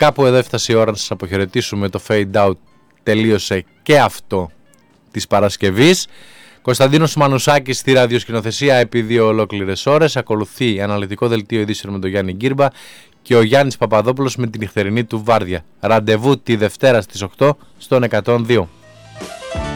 Κάπου εδώ έφτασε η ώρα να σας αποχαιρετήσουμε. Το Fade Out τελείωσε και αυτό της Παρασκευής. Κωνσταντίνος Μανουσάκης στη ραδιοσκηνοθεσία επί 2 ολόκληρες ώρες. Ακολουθεί αναλυτικό δελτίο ειδήσεων με τον Γιάννη Γκύρμπα και ο Γιάννης Παπαδόπουλος με την νυχτερινή του βάρδια. Ραντεβού τη Δευτέρα στις 8 στον 102.